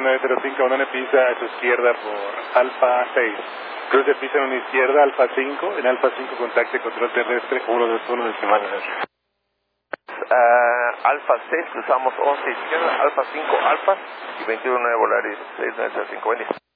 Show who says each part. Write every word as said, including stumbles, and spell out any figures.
Speaker 1: nueve cero cinco, Andone pisa a su izquierda por Alfa seis. Cruce pisa en una izquierda, Alfa cinco, en Alfa cinco contacte control terrestre uno dos uno de semana.
Speaker 2: Uh, Alfa seis, cruzamos once izquierda, Alfa cinco Alfa y veintiuno nueve volar seis nueve cero cinco, buen día.